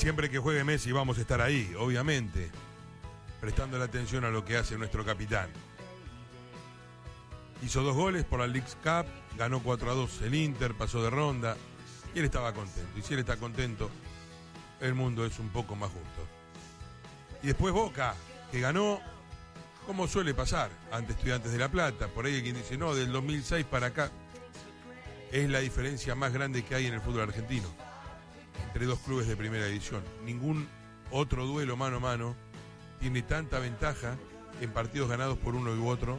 siempre que juegue Messi vamos a estar ahí, obviamente, prestando la atención a lo que hace nuestro capitán. Hizo 2 goles por la Leagues Cup, ganó 4-2 el Inter, pasó de ronda, y él estaba contento. Y si él está contento, el mundo es un poco más justo. Y después Boca, que ganó, como suele pasar, ante Estudiantes de La Plata. Por ahí hay quien dice, no, del 2006 para acá, es la diferencia más grande que hay en el fútbol argentino, entre 2 clubes de primera división. Ningún otro duelo mano a mano tiene tanta ventaja en partidos ganados por uno u otro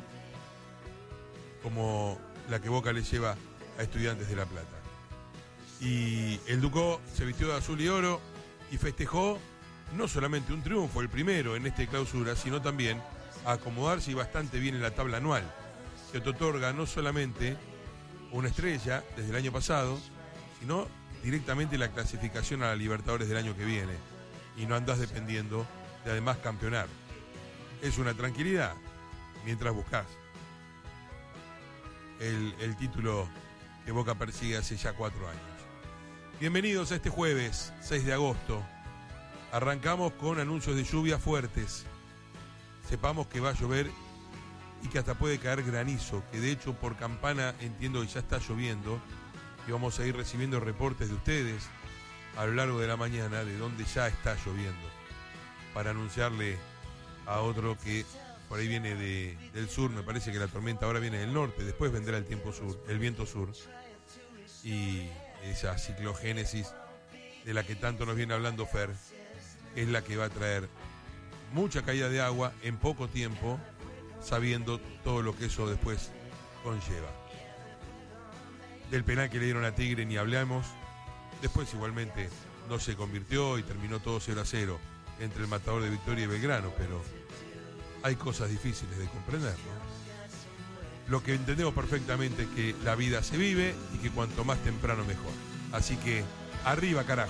como la que Boca le lleva a Estudiantes de La Plata. Y el Ducó se vistió de azul y oro y festejó no solamente un triunfo, el primero en esta clausura, sino también a acomodarse y bastante bien en la tabla anual, que te otorga no solamente una estrella desde el año pasado, sino directamente la clasificación a la Libertadores del año que viene, y no andás dependiendo de además campeonar. Es una tranquilidad mientras buscás el título que Boca persigue hace ya 4 años. Bienvenidos a este jueves 6 de agosto. Arrancamos con anuncios de lluvia fuertes. Sepamos que va a llover y que hasta puede caer granizo, que de hecho por campana entiendo que ya está lloviendo, y vamos a ir recibiendo reportes de ustedes a lo largo de la mañana de donde ya está lloviendo, para anunciarle a otro que por ahí viene del sur. Me parece que la tormenta ahora viene del norte, después vendrá el tiempo sur, el viento sur, y esa ciclogénesis de la que tanto nos viene hablando Fer es la que va a traer mucha caída de agua en poco tiempo, sabiendo todo lo que eso después conlleva. Del penal que le dieron a Tigre ni hablamos. Después igualmente no se convirtió y terminó todo 0-0 entre el Matador de Victoria y Belgrano, pero hay cosas difíciles de comprender, ¿no? Lo que entendemos perfectamente es que la vida se vive y que cuanto más temprano mejor. Así que arriba, carajo.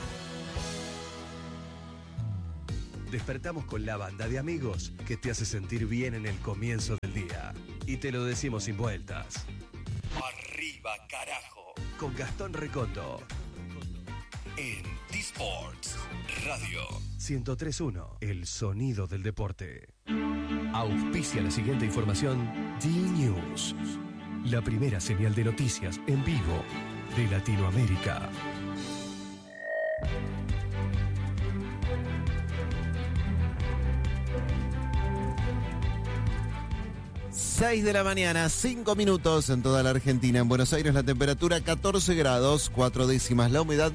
Despertamos con la banda de amigos que te hace sentir bien en el comienzo del día. Y te lo decimos sin vueltas. Arriba, carajo. Con Gastón Recondo. En T-Sports Radio 103.1, el sonido del deporte. Auspicia la siguiente información D-News, la primera señal de noticias en vivo de Latinoamérica. 6 de la mañana, 5 minutos en toda la Argentina. En Buenos Aires la temperatura 14 grados, 4 décimas, la humedad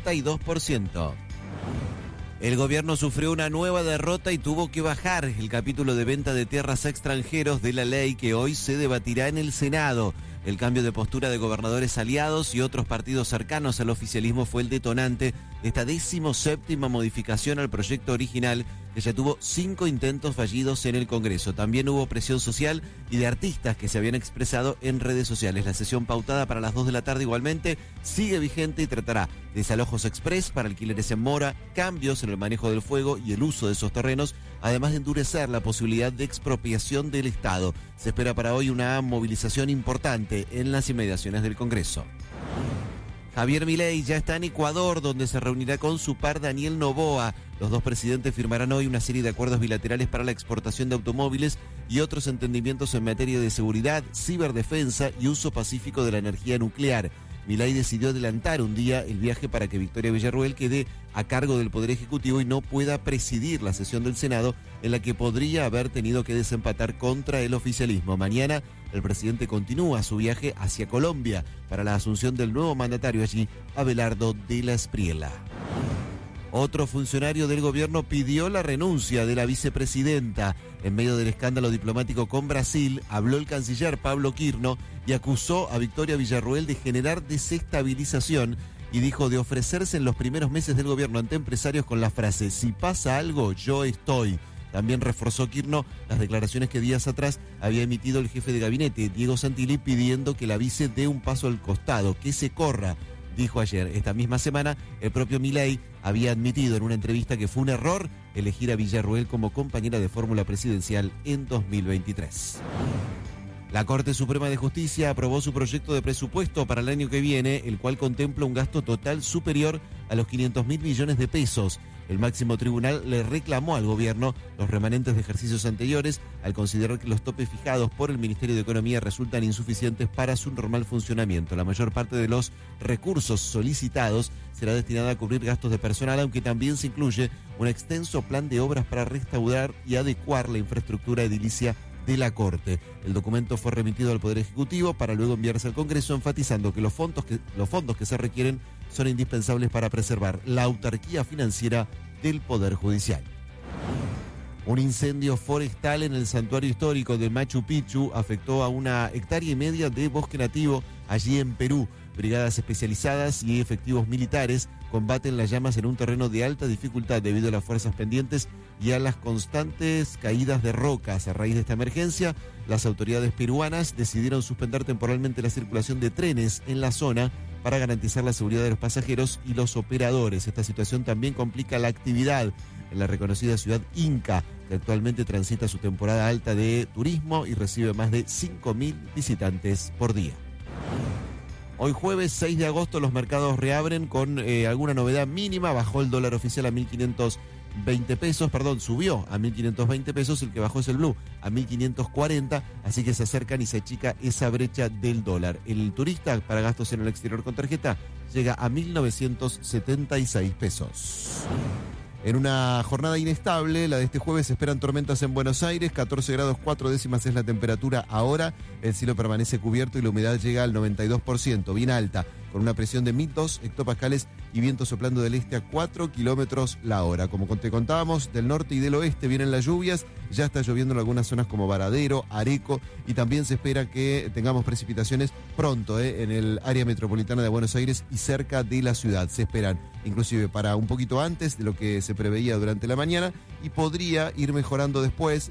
92%. El gobierno sufrió una nueva derrota y tuvo que bajar el capítulo de venta de tierras a extranjeros de la ley que hoy se debatirá en el Senado. El cambio de postura de gobernadores aliados y otros partidos cercanos al oficialismo fue el detonante de esta 17ª modificación al proyecto original, que ya tuvo 5 intentos fallidos en el Congreso. También hubo presión social y de artistas que se habían expresado en redes sociales. La sesión pautada para las 2 de la tarde igualmente sigue vigente y tratará desalojos express para alquileres en mora, cambios en el manejo del fuego y el uso de esos terrenos, además de endurecer la posibilidad de expropiación del Estado. Se espera para hoy una movilización importante en las inmediaciones del Congreso. Javier Milei ya está en Ecuador, donde se reunirá con su par Daniel Noboa. Los dos presidentes firmarán hoy una serie de acuerdos bilaterales para la exportación de automóviles y otros entendimientos en materia de seguridad, ciberdefensa y uso pacífico de la energía nuclear. Milei decidió adelantar un día el viaje para que Victoria Villarruel quede a cargo del Poder Ejecutivo y no pueda presidir la sesión del Senado, en la que podría haber tenido que desempatar contra el oficialismo. Mañana el presidente continúa su viaje hacia Colombia para la asunción del nuevo mandatario allí, Abelardo de la Espriella. Otro funcionario del gobierno pidió la renuncia de la vicepresidenta. En medio del escándalo diplomático con Brasil, habló el canciller Pablo Quirno y acusó a Victoria Villarruel de generar desestabilización y dijo de ofrecerse en los primeros meses del gobierno ante empresarios con la frase «Si pasa algo, yo estoy». También reforzó Quirno las declaraciones que días atrás había emitido el jefe de gabinete, Diego Santilli, pidiendo que la vice dé un paso al costado, que se corra. Dijo ayer, esta misma semana, el propio Milei había admitido en una entrevista que fue un error elegir a Villarruel como compañera de fórmula presidencial en 2023. La Corte Suprema de Justicia aprobó su proyecto de presupuesto para el año que viene, el cual contempla un gasto total superior a los 500.000 millones de pesos. El máximo tribunal le reclamó al gobierno los remanentes de ejercicios anteriores al considerar que los topes fijados por el Ministerio de Economía resultan insuficientes para su normal funcionamiento. La mayor parte de los recursos solicitados será destinada a cubrir gastos de personal, aunque también se incluye un extenso plan de obras para restaurar y adecuar la infraestructura edilicia de la Corte. El documento fue remitido al Poder Ejecutivo para luego enviarse al Congreso, enfatizando que los fondos que se requieren son indispensables para preservar la autarquía financiera del Poder Judicial. Un incendio forestal en el santuario histórico de Machu Picchu afectó a 1,5 hectáreas de bosque nativo allí en Perú. Brigadas especializadas y efectivos militares combaten las llamas en un terreno de alta dificultad debido a las fuerzas pendientes y a las constantes caídas de rocas. A raíz de esta emergencia, las autoridades peruanas decidieron suspender temporalmente la circulación de trenes en la zona para garantizar la seguridad de los pasajeros y los operadores. Esta situación también complica la actividad en la reconocida ciudad Inca, que actualmente transita su temporada alta de turismo y recibe más de 5.000 visitantes por día. Hoy jueves 6 de agosto los mercados reabren con alguna novedad mínima. Bajó el dólar oficial a 1.520 pesos, subió a 1.520 pesos, el que bajó es el blue, a 1.540, así que se acercan y se achica esa brecha del dólar. El turista para gastos en el exterior con tarjeta llega a 1.976 pesos. En una jornada inestable, la de este jueves, se esperan tormentas en Buenos Aires, 14 grados 4 décimas es la temperatura ahora, el cielo permanece cubierto y la humedad llega al 92%, bien alta, con una presión de 1.002 hectopascales y viento soplando del este a 4 kilómetros la hora. Como te contábamos, del norte y del oeste vienen las lluvias, ya está lloviendo en algunas zonas como Varadero, Areco, y también se espera que tengamos precipitaciones pronto en el área metropolitana de Buenos Aires y cerca de la ciudad. Se esperan inclusive para un poquito antes de lo que se preveía durante la mañana y podría ir mejorando después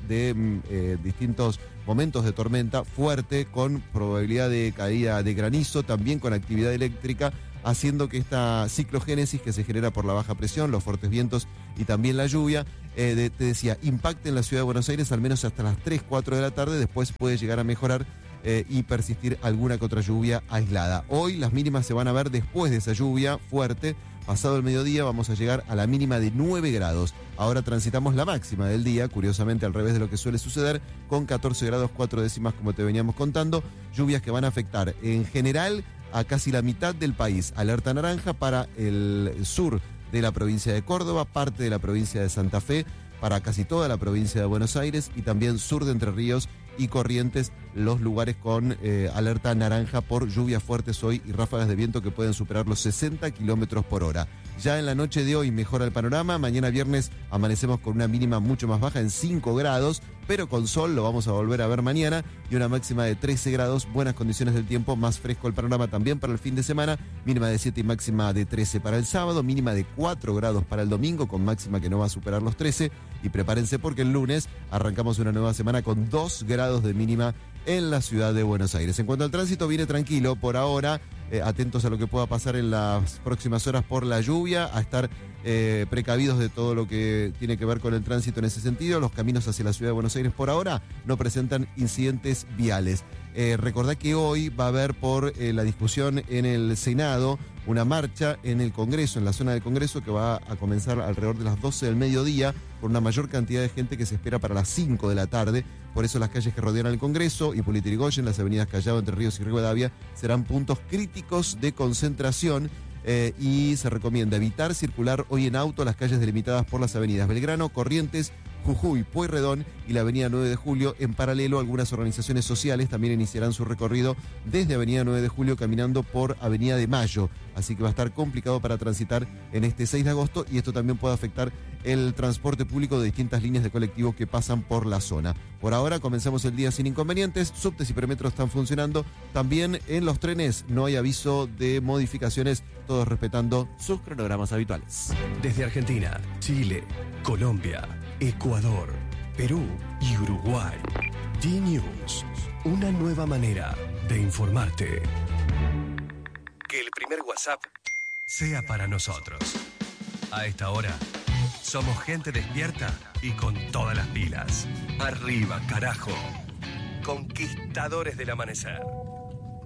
de distintos momentos de tormenta fuerte con probabilidad de caída de granizo, también con actividad eléctrica, haciendo que esta ciclogénesis que se genera por la baja presión, los fuertes vientos y también la lluvia, te decía, impacte en la ciudad de Buenos Aires al menos hasta las 3, 4 de la tarde, después puede llegar a mejorar y persistir alguna que otra lluvia aislada. Hoy las mínimas se van a ver después de esa lluvia fuerte. Pasado el mediodía vamos a llegar a la mínima de 9 grados. Ahora transitamos la máxima del día, curiosamente al revés de lo que suele suceder, con 14 grados 4 décimas como te veníamos contando. Lluvias que van a afectar en general a casi la mitad del país. Alerta naranja para el sur de la provincia de Córdoba, parte de la provincia de Santa Fe, para casi toda la provincia de Buenos Aires y también sur de Entre Ríos y Corrientes, los lugares con alerta naranja por lluvias fuertes hoy y ráfagas de viento que pueden superar los 60 kilómetros por hora. Ya en la noche de hoy mejora el panorama. Mañana viernes amanecemos con una mínima mucho más baja en 5 grados, pero con sol, lo vamos a volver a ver mañana, y una máxima de 13 grados, buenas condiciones del tiempo, más fresco el panorama también para el fin de semana, mínima de 7 y máxima de 13 para el sábado, mínima de 4 grados para el domingo, con máxima que no va a superar los 13, y prepárense porque el lunes arrancamos una nueva semana con 2 grados de mínima en la ciudad de Buenos Aires. En cuanto al tránsito, viene tranquilo por ahora, atentos a lo que pueda pasar en las próximas horas por la lluvia, a estar precavidos de todo lo que tiene que ver con el tránsito en ese sentido. Los caminos hacia la ciudad de Buenos Aires por ahora no presentan incidentes viales. Recordá que hoy va a haber por la discusión en el Senado una marcha en el Congreso, en la zona del Congreso, que va a comenzar alrededor de las 12 del mediodía, por una mayor cantidad de gente que se espera para las 5 de la tarde. Por eso las calles que rodean al Congreso, Hipólito Yrigoyen, las avenidas Callao, Entre Ríos y Rivadavia, serán puntos críticos de concentración. Y se recomienda evitar circular hoy en auto las calles delimitadas por las avenidas Belgrano, Corrientes, Jujuy, Pueyrredón y la avenida 9 de Julio. En paralelo, algunas organizaciones sociales también iniciarán su recorrido desde avenida 9 de Julio caminando por avenida de Mayo. Así que va a estar complicado para transitar en este 6 de agosto y esto también puede afectar el transporte público de distintas líneas de colectivos que pasan por la zona. Por ahora comenzamos el día sin inconvenientes, subtes y premetros están funcionando. También en los trenes no hay aviso de modificaciones, todos respetando sus cronogramas habituales. Desde Argentina, Chile, Colombia, Ecuador, Perú y Uruguay. D-News, una nueva manera de informarte. Que el primer WhatsApp sea para nosotros. A esta hora, somos gente despierta y con todas las pilas. Arriba, carajo. Conquistadores del amanecer.